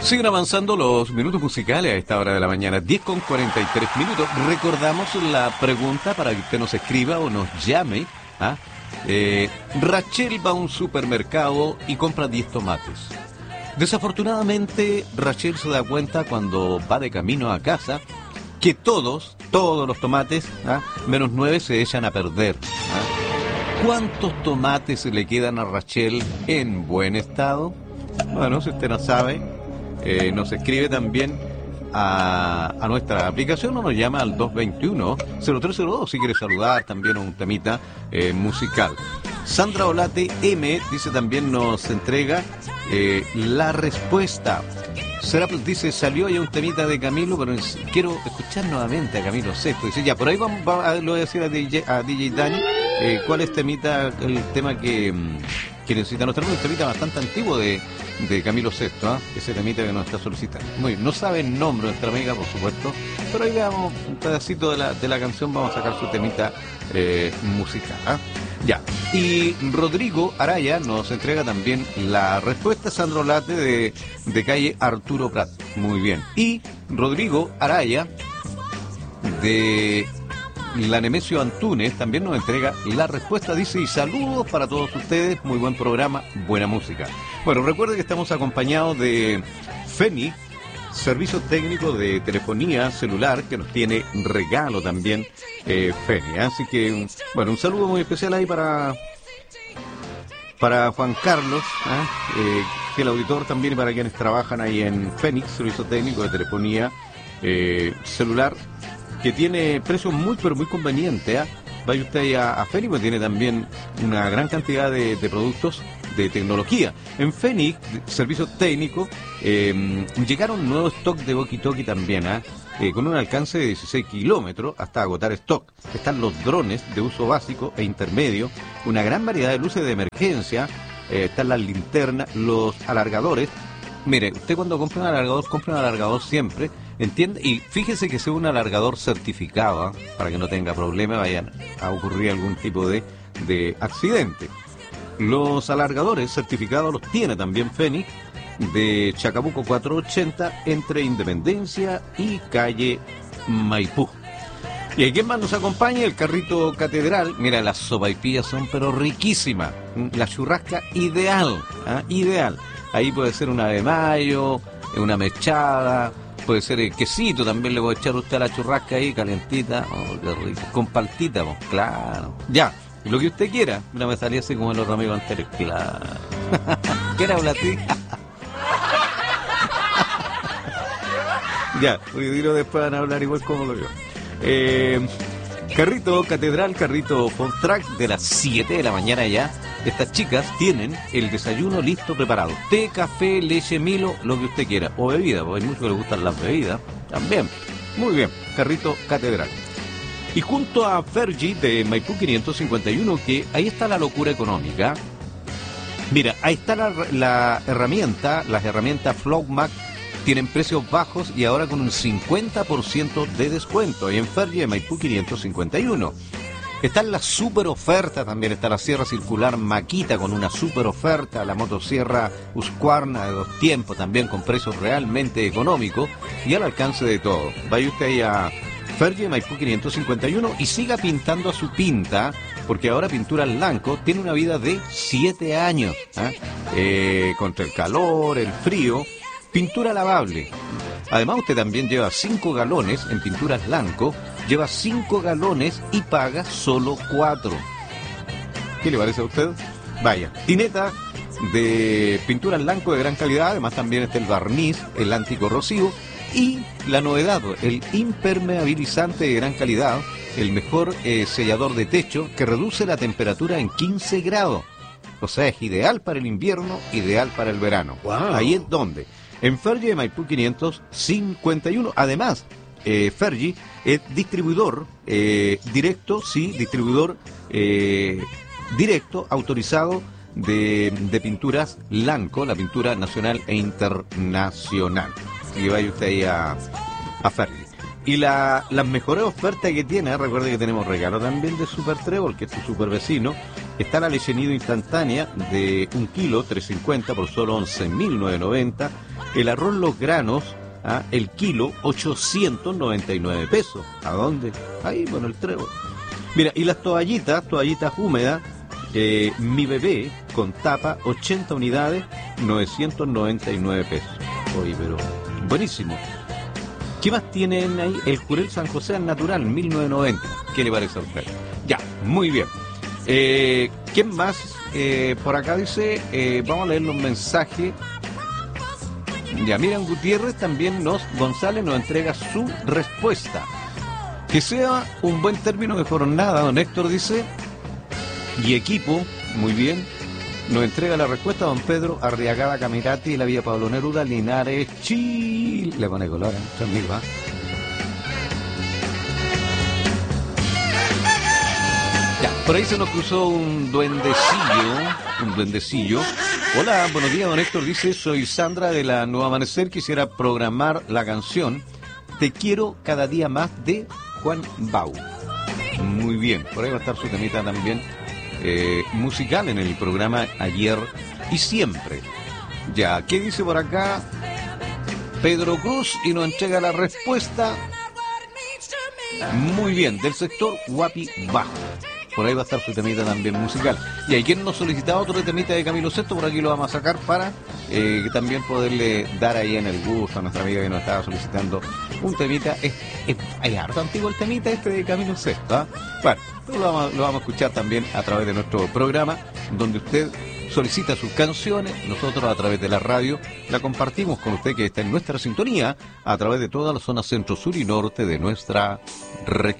Siguen avanzando los minutos musicales a esta hora de la mañana, 10:43 minutos. Recordamos la pregunta para que usted nos escriba o nos llame. Rachel va a un supermercado y compra 10 tomates. Desafortunadamente, Rachel se da cuenta cuando va de camino a casa que todos los tomates, menos 9, se echan a perder. ¿Cuántos tomates le quedan a Rachel en buen estado? Bueno, si usted no sabe, nos escribe también a nuestra aplicación o nos llama al 221-0302 si quiere saludar también un temita musical. Sandra Olate M dice también nos entrega la respuesta. Serapis dice, salió ya un temita de Camilo, pero quiero escuchar nuevamente a Camilo Sesto. Dice, ya, por ahí vamos lo voy a decir a DJ Dani, cuál es el tema que necesita. Nos tenemos un temita bastante antiguo de Camilo Sesto, ese temita que nos está solicitando. Muy bien, no sabe el nombre de nuestra amiga, por supuesto, pero ahí veamos un pedacito de la canción, vamos a sacar su temita musical. Ya, y Rodrigo Araya nos entrega también la respuesta. Sandro Late de calle Arturo Prat. Muy bien. Y Rodrigo Araya de la Nemesio Antunes también nos entrega la respuesta. Dice, y saludos para todos ustedes, muy buen programa, buena música. Bueno, recuerde que estamos acompañados de Fenix, servicio técnico de telefonía celular, que nos tiene regalo también Fenix. Así que, bueno, un saludo muy especial ahí para Juan Carlos, que el auditor también, y para quienes trabajan ahí en Fenix, servicio técnico de telefonía celular, que tiene precios muy, pero muy convenientes. Vaya usted ahí a Fenix, porque tiene también una gran cantidad de productos de tecnología. En Fenix, servicio técnico, llegaron nuevos stock de walkie-talkie también, con un alcance de 16 kilómetros hasta agotar stock. Están los drones de uso básico e intermedio, una gran variedad de luces de emergencia, están las linternas, los alargadores. Mire, usted cuando compra un alargador siempre, ¿entiende? Y fíjese que sea un alargador certificado, para que no tenga problema, vayan a ocurrir algún tipo de accidente. Los alargadores certificados los tiene también Fenix, de Chacabuco 480, entre Independencia y calle Maipú. Y hay quien más nos acompaña, el carrito Catedral. Mira, las sopaipillas son pero riquísimas. La churrasca ideal, ideal. Ahí puede ser una de mayo, una mechada, puede ser el quesito, también le voy a echar a usted a la churrasca ahí, calentita, qué rico, con paltita, pues, claro. Ya, lo que usted quiera. Mira, me salía así como el otro amigo anterior, claro. ¿Quiere hablar a ti? Ya, hoy día después van a hablar igual como lo yo. Carrito Catedral, carrito Fontrack, de las 7 de la mañana ya. Estas chicas tienen el desayuno listo, preparado. Té, café, leche, Milo, lo que usted quiera. O bebida, porque hay muchos que les gustan las bebidas también. Muy bien, carrito Catedral. Y junto a Fergie de Maipú 551, que ahí está la locura económica. Mira, ahí está las herramientas Flowmac. Tienen precios bajos y ahora con un 50% de descuento. Y en Fergie de Maipú 551. Están las super ofertas también. Está la sierra circular Makita con una super oferta. La motosierra Husqvarna de 2 tiempos también con precios realmente económicos y al alcance de todos. Vaya usted ahí a Fergie de Maipú 551 y siga pintando a su pinta, porque ahora Pintura Blanco tiene una vida de 7 años. Contra el calor, el frío. Pintura lavable. Además, usted también lleva 5 galones en Pinturas Blanco, lleva 5 galones y paga solo 4. ¿Qué le parece a usted? Vaya, tineta de Pinturas Blanco de gran calidad, además también está el barniz, el anticorrosivo y la novedad, el impermeabilizante de gran calidad, el mejor sellador de techo que reduce la temperatura en 15 grados. O sea, es ideal para el invierno, ideal para el verano. Wow. Ahí es donde. En Fergie de Maipú 551. Además, Fergie es distribuidor directo, distribuidor directo, autorizado de pinturas Blanco, la pintura nacional e internacional. Así que vaya usted ahí a Fergie. Y las mejores ofertas que tiene, recuerde que tenemos regalo también de Super Trébol, que es su super vecino. Está la leche nido instantánea de 1 kilo, 350 por solo 11.990. El arroz Los Granos, el kilo, 899 pesos. ¿A dónde? Ahí, bueno, el Trébol. Mira, y las toallitas húmedas, Mi Bebé, con tapa, 80 unidades, 999 pesos. Oye, pero buenísimo. ¿Qué más tienen ahí? El Jurel San José al natural, 1990. ¿Qué le parece a usted? Ya, muy bien. ¿Quién más? Por acá dice, vamos a leer los mensajes. Ya, Miriam Gutiérrez también González nos entrega su respuesta. Que sea un buen término de jornada, don Héctor dice. Y equipo, muy bien. Nos entrega la respuesta don Pedro Arriagada Camirati de la Vía Pablo Neruda, Linares, Chile. Le pone color, amigo, Ya, por ahí se nos cruzó un duendecillo. Hola, buenos días, don Héctor. Dice, soy Sandra de la Nuevo Amanecer. Quisiera programar la canción Te quiero cada día más de Juan Bau. Muy bien, por ahí va a estar su temita también musical en el programa Ayer y Siempre. Ya, ¿qué dice por acá? Pedro Cruz y nos entrega la respuesta. Muy bien, del sector Guapi Bajo. Por ahí va a estar su temita también musical. Y hay quien nos solicita otro temita de Camilo Sesto, por aquí lo vamos a sacar para también poderle dar ahí en el gusto a nuestra amiga que nos estaba solicitando un temita. Es harto antiguo el temita este de Camilo Sesto, Bueno, lo vamos a escuchar también a través de nuestro programa, donde usted solicita sus canciones, nosotros a través de la radio la compartimos con usted que está en nuestra sintonía a través de toda la zona centro, sur y norte de nuestra región.